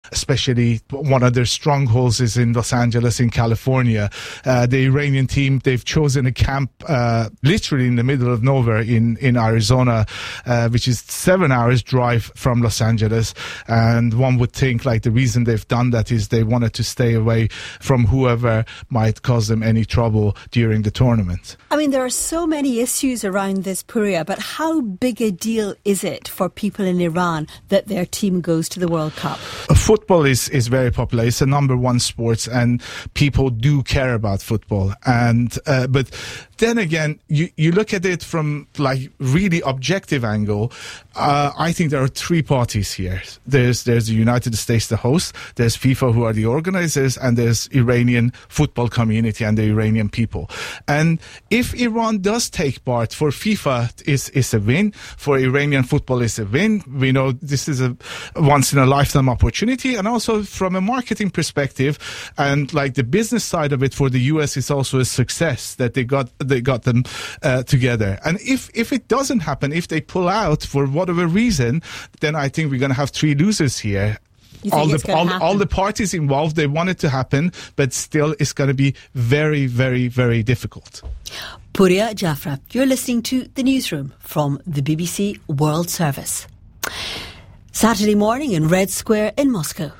especially one of their strongholds is in Los Angeles in California. The Iranian team, they've chosen a camp literally in the middle of nowhere in Arizona, which is 7 hours drive from Los Angeles. And one would think like the reason they've done that is they wanted to stay away from whoever might cause them any trouble during the tournament. I mean, there are so many issues around this, Pouria, but how big a deal is it for people in Iran that their team goes to the World Cup? Football is very popular. It's the number one sport, and people do care about football. And but then again, you look at it from like really objective angle. I think there are three parties here. There's the United States, the host. There's FIFA, who are the organizers, and there's Iranian football community and the Iranian people. And if Iran does take part, for FIFA is a win. For Iranian football is a win. We know this is a once in a lifetime opportunity, and also from a marketing perspective and like the business side of it for the US is also a success that they got them together. And if it doesn't happen, if they pull out for whatever reason, then I think we're going to have three losers here. All the parties involved, they want it to happen, but still it's going to be very, very, very difficult. Pouria Jafra, you're listening to The Newsroom from the BBC World Service. Saturday morning in Red Square in Moscow.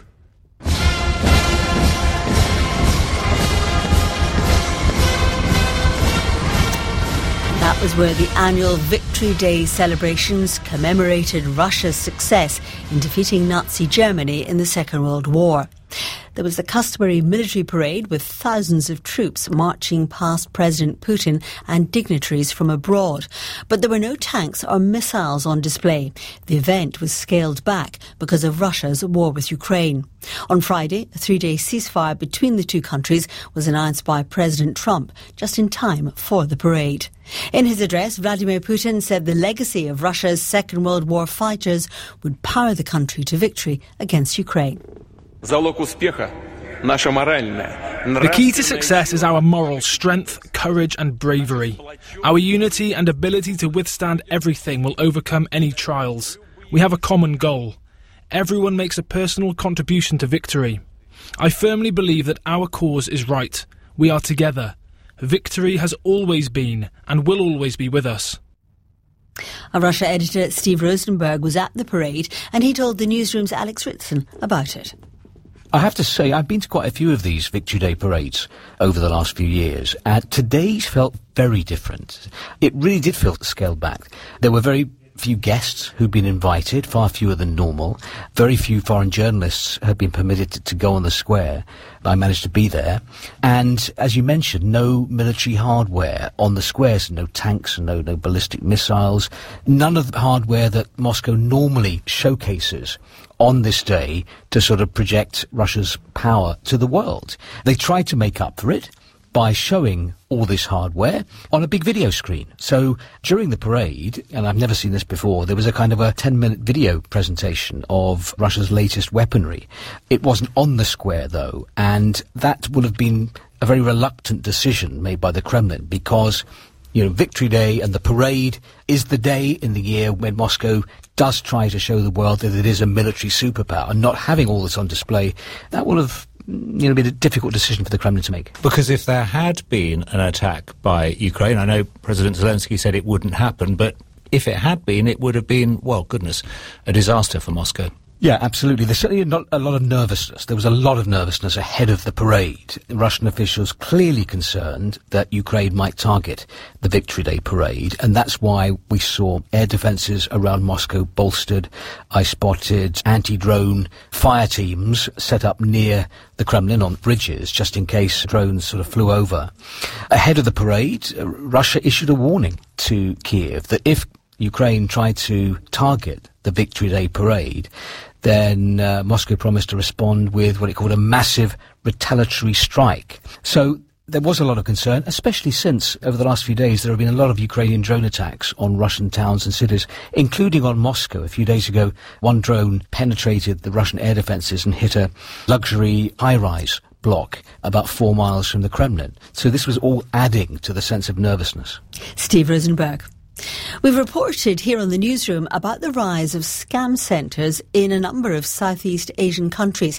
That was where the annual Victory Day celebrations commemorated Russia's success in defeating Nazi Germany in the Second World War. There was the customary military parade with thousands of troops marching past President Putin and dignitaries from abroad. But there were no tanks or missiles on display. The event was scaled back because of Russia's war with Ukraine. On Friday, a 3-day ceasefire between the two countries was announced by President Trump just in time for the parade. In his address, Vladimir Putin said the legacy of Russia's Second World War fighters would power the country to victory against Ukraine. The key to success is our moral strength, courage and bravery. Our unity and ability to withstand everything will overcome any trials. We have a common goal. Everyone makes a personal contribution to victory. I firmly believe that our cause is right. We are together. Victory has always been and will always be with us. Our Russia editor Steve Rosenberg was at the parade and he told the Newsroom's Alex Ritson about it. I have to say, I've been to quite a few of these Victory Day parades over the last few years, and today's felt very different. It really did feel scaled back. There were very few guests who'd been invited, far fewer than normal. Very few foreign journalists had been permitted to go on the square. I managed to be there. And as you mentioned, no military hardware on the squares, no tanks, no ballistic missiles, none of the hardware that Moscow normally showcases on this day to sort of project Russia's power to the world. They tried to make up for it by showing all this hardware on a big video screen. So during the parade, and I've never seen this before, there was a kind of a 10-minute video presentation of Russia's latest weaponry. It wasn't on the square, though, and that would have been a very reluctant decision made by the Kremlin because, you know, Victory Day and the parade is the day in the year when Moscow does try to show the world that it is a military superpower, and not having all this on display, that would have been a difficult decision for the Kremlin to make. Because if there had been an attack by Ukraine, I know President Zelensky said it wouldn't happen, but if it had been, it would have been, well, goodness, a disaster for Moscow. Yeah, absolutely. There's certainly not a lot of nervousness. There was a lot of nervousness ahead of the parade. Russian officials clearly concerned that Ukraine might target the Victory Day parade, and that's why we saw air defences around Moscow bolstered. I spotted anti-drone fire teams set up near the Kremlin on bridges, just in case drones sort of flew over. Ahead of the parade, Russia issued a warning to Kiev that if Ukraine tried to target the Victory Day parade, then Moscow promised to respond with what it called a massive retaliatory strike. So there was a lot of concern, especially since over the last few days there have been a lot of Ukrainian drone attacks on Russian towns and cities, including on Moscow. A few days ago, one drone penetrated the Russian air defences and hit a luxury high-rise block about 4 miles from the Kremlin. So this was all adding to the sense of nervousness. Steve Rosenberg. We've reported here on the Newsroom about the rise of scam centres in a number of Southeast Asian countries.